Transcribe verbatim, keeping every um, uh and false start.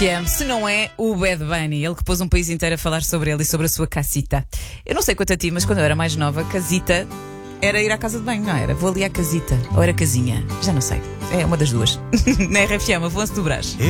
F M, se não é o Bad Bunny, ele que pôs um país inteiro a falar sobre ele e sobre a sua casita. Eu não sei quanto a ti, mas quando eu era mais nova, casita era ir à casa de banho, não era? Vou ali à casita, ou era casinha, já não sei. É uma das duas. Na R F M, Afonso do Brás.